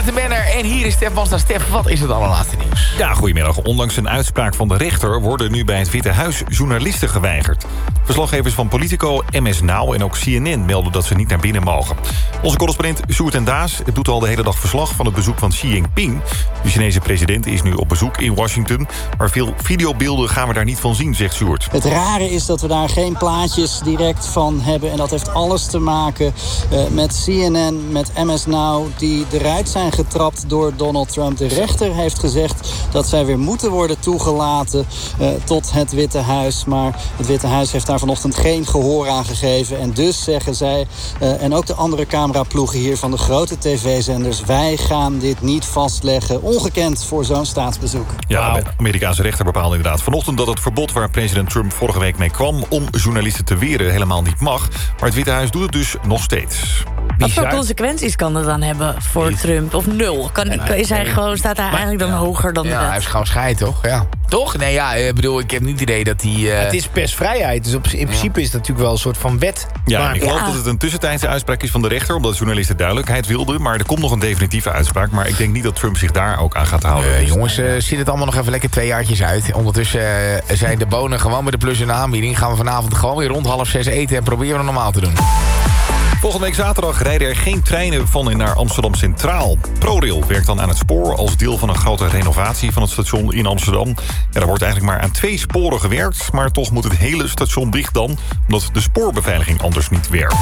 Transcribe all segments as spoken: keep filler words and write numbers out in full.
De Banner en hier is Stef Basta. Stef, wat is het allerlaatste nieuws? Ja, goedemiddag. Ondanks een uitspraak van de rechter worden nu bij het Witte Huis journalisten geweigerd. Verslaggevers van Politico, M S Now en ook C N N melden dat ze niet naar binnen mogen. Onze correspondent Sjoerd en Daas doet al de hele dag verslag van het bezoek van Xi Jinping. De Chinese president is nu op bezoek in Washington, maar veel videobeelden gaan we daar niet van zien, zegt Sjoerd. Het rare is dat we daar geen plaatjes direct van hebben en dat heeft alles te maken uh, met C N N, met M S Now, die eruit zijn getrapt door Donald Trump. De rechter heeft gezegd dat zij weer moeten worden toegelaten uh, tot het Witte Huis. Maar het Witte Huis heeft daar vanochtend geen gehoor aan gegeven. En dus zeggen zij, uh, en ook de andere cameraploegen hier van de grote tv-zenders, wij gaan dit niet vastleggen. Ongekend voor zo'n staatsbezoek. Ja, de Amerikaanse rechter bepaalde inderdaad vanochtend dat het verbod waar president Trump vorige week mee kwam om journalisten te weren helemaal niet mag. Maar het Witte Huis doet het dus nog steeds. Wat voor consequenties kan dat dan hebben voor Niet. Trump? Of nul? Kan, nee, is hij nee. gewoon, staat hij maar, eigenlijk dan ja. hoger dan ja, de wet? Hij is gewoon scheid, toch? Ja. Toch? Nee, ja, ik bedoel, ik heb niet het idee dat hij... Uh... Het is persvrijheid, dus op, in principe ja. is het natuurlijk wel een soort van wet. Ja, maar, ik geloof ja. dat het een tussentijdse uitspraak is van de rechter, omdat journalisten duidelijkheid wilden. Maar er komt nog een definitieve uitspraak. Maar ik denk niet dat Trump zich daar ook aan gaat houden. Uh, jongens, uh, ziet het allemaal nog even lekker twee jaartjes uit. Ondertussen uh, zijn de bonen gewoon met de plus in de aanbieding. Gaan we vanavond gewoon weer rond half zes eten en proberen we normaal te doen. Volgende week zaterdag rijden er geen treinen van en naar Amsterdam Centraal. ProRail werkt dan aan het spoor als deel van een grote renovatie van het station in Amsterdam. Ja, er wordt eigenlijk maar aan twee sporen gewerkt, maar toch moet het hele station dicht dan, omdat de spoorbeveiliging anders niet werkt.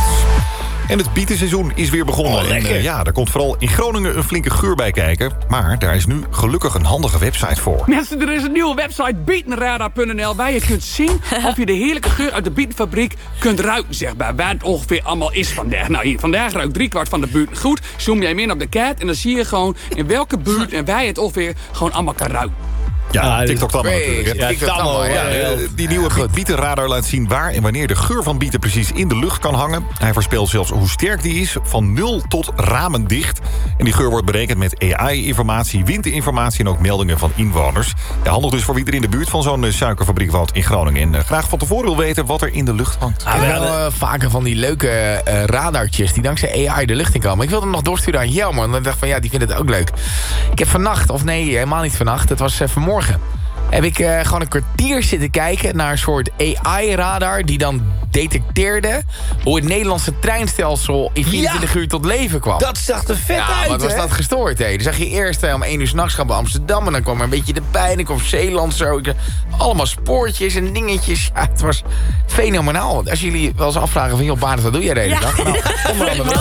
En het bietenseizoen is weer begonnen. Oh, en, uh, ja, daar komt vooral in Groningen een flinke geur bij kijken. Maar daar is nu gelukkig een handige website voor. Mensen, er is een nieuwe website, bietenradar punt n l... waar je kunt zien of je de heerlijke geur uit de bietenfabriek kunt ruiken, zeg maar. Waar het ongeveer allemaal is vandaag. Nou, hier, vandaag ruikt driekwart van de buurt goed. Zoom jij meer op de kaart en dan zie je gewoon in welke buurt en waar je het ongeveer gewoon allemaal kan ruiken. Ja, TikTok dan natuurlijk. Ja, TikTok allemaal, ja, ja. Die nieuwe bietenradar laat zien waar en wanneer de geur van bieten precies in de lucht kan hangen. Hij voorspelt zelfs hoe sterk die is, van nul tot ramen dicht. En die geur wordt berekend met A I-informatie, windinformatie en ook meldingen van inwoners. Ja, handig dus voor wie er in de buurt van zo'n suikerfabriek woont in Groningen. En uh, graag van tevoren wil weten wat er in de lucht hangt. Ah, we hebben uh, vaker van die leuke uh, radartjes die dankzij A I de lucht in komen. Ik wilde hem nog doorsturen aan jou, man. Ik dacht van ja, die vindt het ook leuk. Ik heb vannacht, of nee, helemaal niet vannacht, het was uh, vanmorgen. Heb ik uh, gewoon een kwartier zitten kijken naar een soort A I-radar die dan detecteerde hoe het Nederlandse treinstelsel in vierentwintig ja, uur tot leven kwam. Dat zag er vet ja, uit, wat was hè? dat gestoord, hè? Dan zag je eerst uh, om één uur s'nachts gaan bij Amsterdam en dan kwam er een beetje de pijn, dan kwam Zeeland zo. Allemaal spoortjes en dingetjes. Ja, het was fenomenaal. Als jullie wel eens afvragen van, joh, Baarden, wat doe jij de hele ja. dag? Nou, onder andere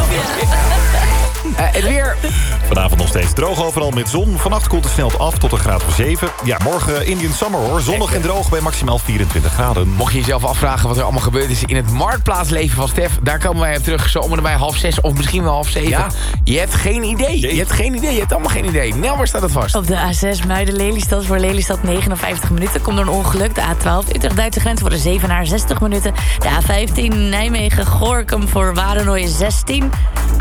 Uh, het weer. Vanavond nog steeds droog overal met zon. Vannacht koelt het snel af tot een graad of zeven. Ja, morgen Indian Summer hoor. Zonnig en droog bij maximaal vierentwintig graden. Mocht je jezelf afvragen wat er allemaal gebeurd is in het marktplaatsleven van Stef, daar komen wij op terug zo om en bij half zes of misschien wel half zeven. Ja. Je hebt geen idee. Je hebt geen idee. Je hebt allemaal geen idee. Nel, waar staat het vast? Op de A zes Muiden-Lelystad voor Lelystad negenenvijftig minuten. Komt door een ongeluk. De A twaalf Utrecht-Duitse grens voor de Zevenaar zestig minuten. De A vijftien Nijmegen-Gorinchem voor Wadenoijen zestien.